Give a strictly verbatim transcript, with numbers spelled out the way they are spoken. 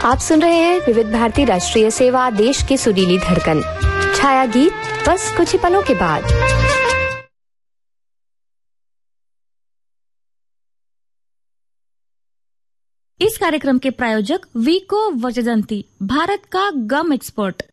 आप सुन रहे हैं विविध भारती राष्ट्रीय सेवा, देश की सुरीली धड़कन। छाया गीत बस कुछ ही पलों के बाद। इस कार्यक्रम के प्रायोजक वीको वज्रदंती, भारत का गम एक्सपर्ट।